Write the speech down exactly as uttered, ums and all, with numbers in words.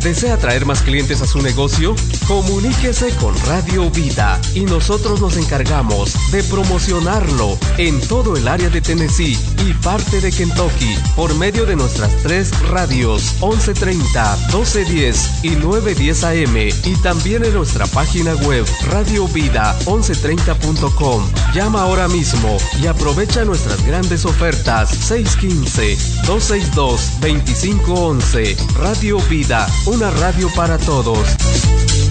¿Desea traer más clientes a su negocio? Comuníquese con Radio Vida y nosotros nos encargamos de promocionarlo en todo el área de Tennessee y parte de Kentucky por medio de nuestras tres radios once treinta, doce diez y nueve diez A M y también en nuestra página web radio vida once treinta punto com. Llama ahora mismo y aprovecha nuestras grandes ofertas seis uno cinco, dos seis dos, dos cinco uno uno. Radio Vida, una radio para todos.